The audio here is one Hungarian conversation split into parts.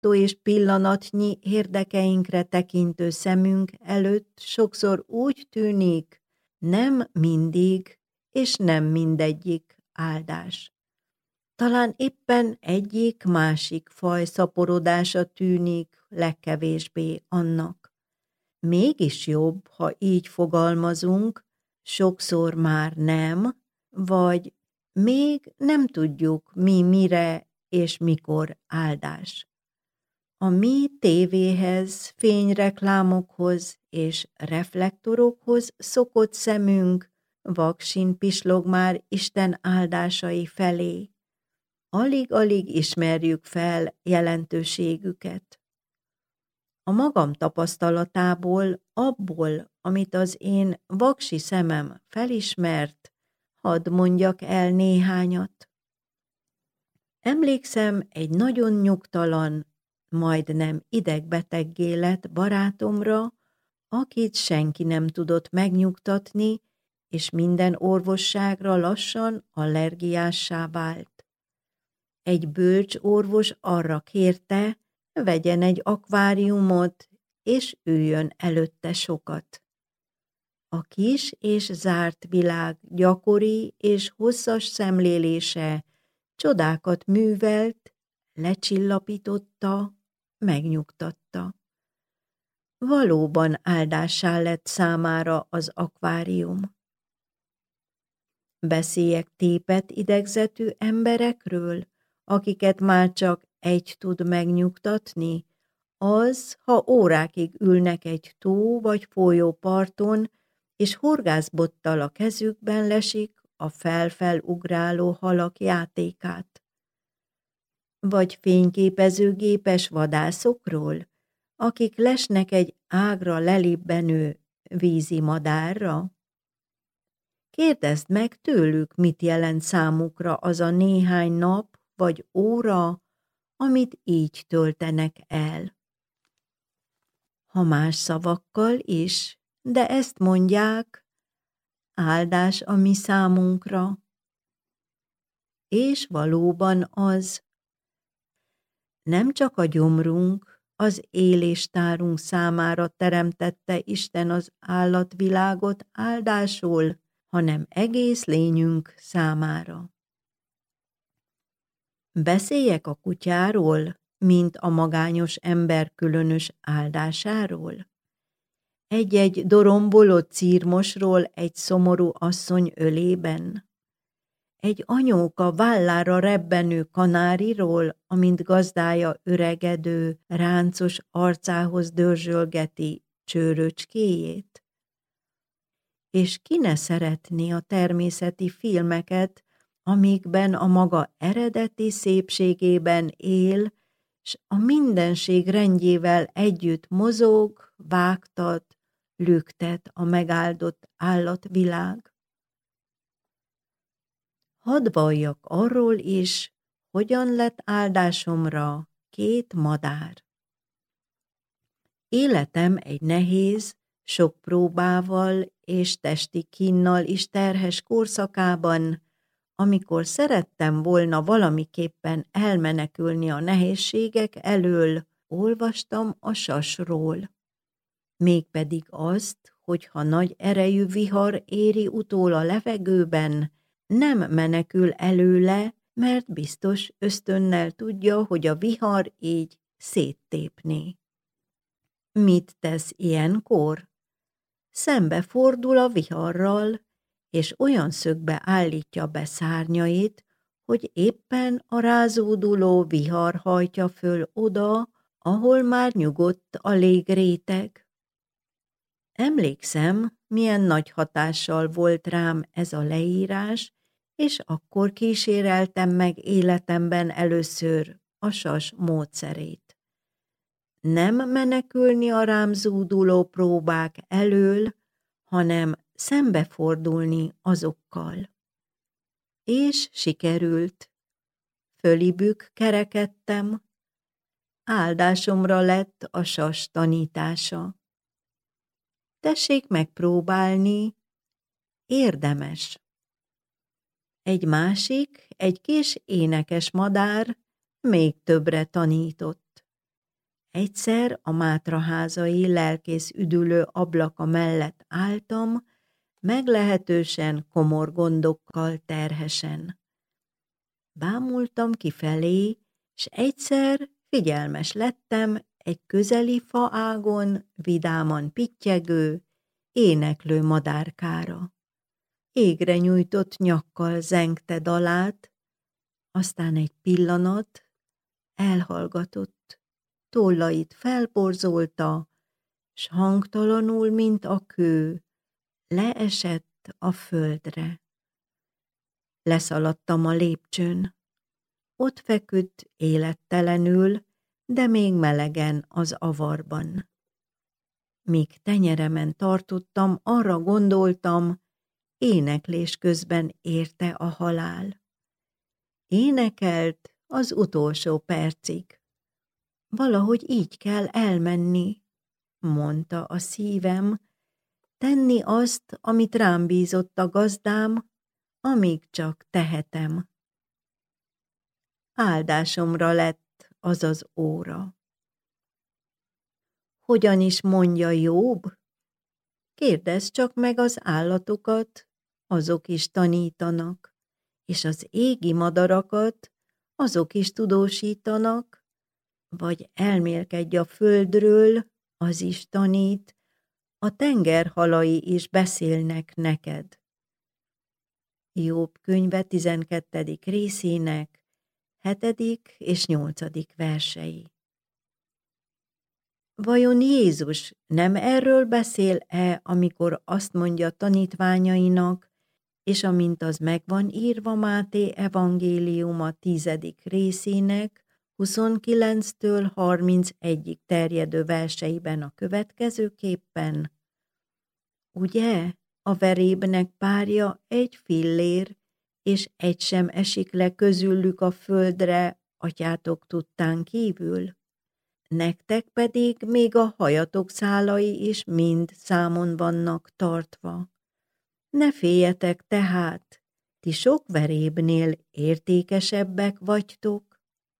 attól és pillanatnyi érdekeinkre tekintő szemünk előtt sokszor úgy tűnik, nem mindig és nem mindegyik áldás. Talán éppen egyik-másik faj szaporodása tűnik legkevésbé annak. Mégis jobb, ha így fogalmazunk, sokszor már nem, vagy még nem tudjuk, mi mire és mikor áldás. A mi tévéhez, fényreklámokhoz és reflektorokhoz szokott szemünk vaksin pislog már Isten áldásai felé. Alig-alig ismerjük fel jelentőségüket. A magam tapasztalatából, abból, amit az én vaksi szemem felismert, hadd mondjak el néhányat. Emlékszem egy nagyon nyugtalan, majdnem idegbeteggé lett barátomra, akit senki nem tudott megnyugtatni, és minden orvosságra lassan allergiássá vált. Egy bölcs orvos arra kérte, vegyen egy akváriumot, és üljön előtte sokat. A kis és zárt világ gyakori és hosszas szemlélése csodákat művelt, lecsillapította, megnyugtatta. Valóban áldássá lett számára az akvárium. Beszéljek tépett idegzetű emberekről, akiket már csak egy tud megnyugtatni, az, ha órákig ülnek egy tó vagy folyó parton, és horgászbottal a kezükben lesik a fel-felugráló halak játékát. Vagy fényképezőgépes vadászokról, akik lesnek egy ágra lelibbenő vízi madárra. Kérdezd meg tőlük, mit jelent számukra az a néhány nap vagy óra, amit így töltenek el. Ha más szavakkal is, de ezt mondják, áldás a mi számunkra. És valóban az. Nem csak a gyomrunk, az éléstárunk számára teremtette Isten az állatvilágot áldásul, hanem egész lényünk számára. Beszéljek a kutyáról, mint a magányos ember különös áldásáról? Egy-egy dorombolott círmosról egy szomorú asszony ölében? Egy anyóka vállára rebbenő kanáriról, amint gazdája öregedő, ráncos arcához dörzsölgeti csőröcskéjét? És ki ne szeretné a természeti filmeket, amikben a maga eredeti szépségében él, s a mindenség rendjével együtt mozog, vágtat, lüktet a megáldott állatvilág. Hadd valljak arról is, hogyan lett áldásomra 2 madár. Életem egy nehéz, sok próbával és testi kínnal is terhes korszakában, amikor szerettem volna valamiképpen elmenekülni a nehézségek elől, olvastam a sasról. Mégpedig azt, hogy ha nagy erejű vihar éri utól a levegőben, nem menekül előle, mert biztos ösztönnel tudja, hogy a vihar így széttépné. Mit tesz ilyenkor? Szembefordul a viharral, és olyan szögbe állítja be szárnyait, hogy éppen a rázóduló vihar hajtja föl oda, ahol már nyugodt a légréteg. Emlékszem, milyen nagy hatással volt rám ez a leírás, és akkor kíséreltem meg életemben először a sas módszerét. Nem menekülni a rám zúduló próbák elől, hanem szembefordulni azokkal. És sikerült. Fölibük kerekedtem. Áldásomra lett a sas tanítása. Tessék megpróbálni, érdemes. Egy másik, egy kis énekes madár még többre tanított. Egyszer a Mátraházai lelkész üdülő ablaka mellett álltam, meglehetősen komor gondokkal terhesen. Bámultam kifelé, s egyszer figyelmes lettem egy közeli faágon vidáman pittyegő, éneklő madárkára. Égre nyújtott nyakkal zengte dalát, aztán egy pillanat elhallgatott, tollait felborzolta, s hangtalanul, mint a kő, leesett a földre. Leszaladtam a lépcsőn. Ott feküdt élettelenül, de még melegen az avarban. Míg tenyeremen tartottam, arra gondoltam, éneklés közben érte a halál. Énekelt az utolsó percig. Valahogy így kell elmenni, mondta a szívem, tenni azt, amit rám bízott a gazdám, amíg csak tehetem. Áldásomra lett az az óra. Hogyan is mondja Jobb? Kérdezd csak meg az állatokat, azok is tanítanak, és az égi madarakat, azok is tudósítanak, vagy elmélkedj a földről, az is tanít, a tengerhalai is beszélnek neked. Jobb könyve 12. részének 7. és 8. versei. Vajon Jézus nem erről beszél-e, amikor azt mondja tanítványainak, és amint az megvan írva Máté evangéliuma 10. részének 29-től 31-ig terjedő verseiben a következőképpen? Ugye, a verébnek párja egy fillér, és egy sem esik le közülük a földre, atyátok tudtán kívül? Nektek pedig még a hajatok szálai is mind számon vannak tartva. Ne féljetek tehát, ti sok verébnél értékesebbek vagytok.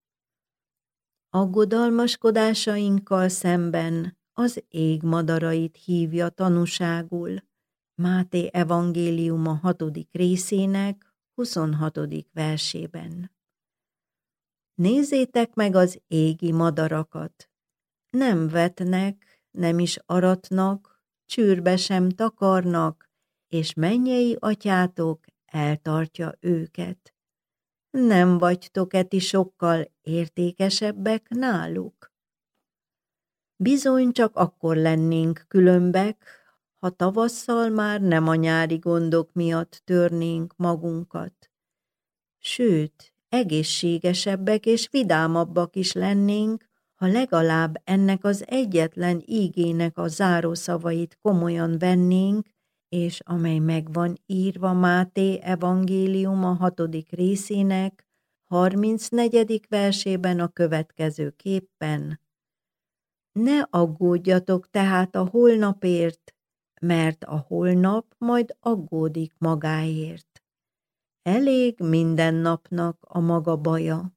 Aggodalmaskodásainkkal szemben az ég madarait hívja tanúságul, Máté evangéliuma 6. részének 26. versében. Nézzétek meg az égi madarakat. Nem vetnek, nem is aratnak, csűrbe sem takarnak, és mennyei atyátok eltartja őket. Nem vagytok-e ti sokkal értékesebbek náluk? Bizony csak akkor lennénk különbek, ha tavasszal már nem a nyári gondok miatt törnénk magunkat. Sőt, egészségesebbek és vidámabbak is lennénk, ha legalább ennek az egyetlen ígének a zárószavait komolyan vennénk, és amely megvan írva Máté evangéliuma 6. részének 34. versében a következőképpen. Ne aggódjatok tehát a holnapért, mert a holnap majd aggódik magáért. Elég minden napnak a maga baja.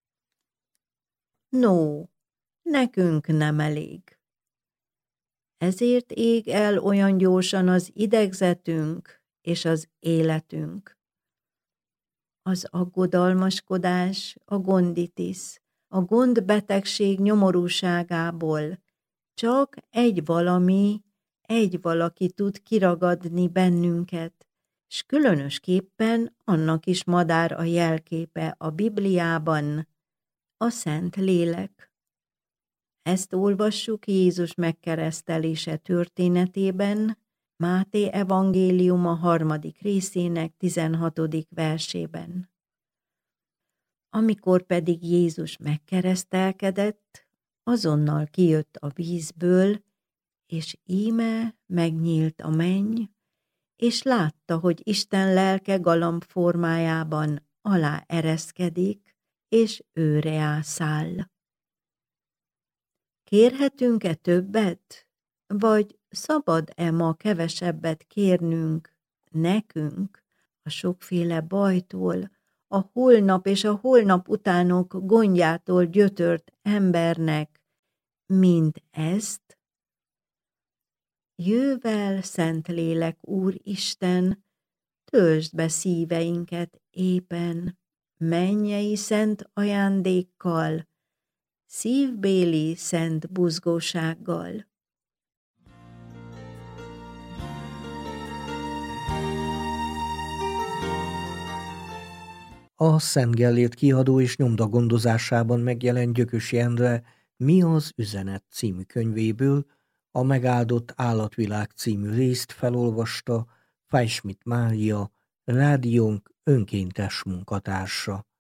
No, nekünk nem elég. Ezért ég el olyan gyorsan az idegzetünk és az életünk. Az aggodalmaskodás, a gonditisz, a gondbetegség nyomorúságából csak egy valaki tud kiragadni bennünket, s különösképpen annak is madár a jelképe a Bibliában, a Szent Lélek. Ezt olvassuk Jézus megkeresztelése történetében, Máté evangéliuma 3. részének 16. versében. Amikor pedig Jézus megkeresztelkedett, azonnal kijött a vízből, és íme megnyílt a menny, és látta, hogy Isten lelke galamb formájában alá ereszkedik, és őre száll. Kérhetünk-e többet, vagy szabad-e ma kevesebbet kérnünk nekünk a sokféle bajtól, a holnap és a holnap utánok gondjától gyötört embernek, mind ezt? Jövel, Szentlélek Úristen, töltsd be szíveinket éppen mennyei szent ajándékkal, szívbéli szent buzgósággal. A Szent Gellért kiadó és nyomda gondozásában megjelent Gyökösi Endre Mi az üzenet című könyvéből a Megáldott állatvilág című részt felolvasta Fajsmit Mária, rádiónk önkéntes munkatársa.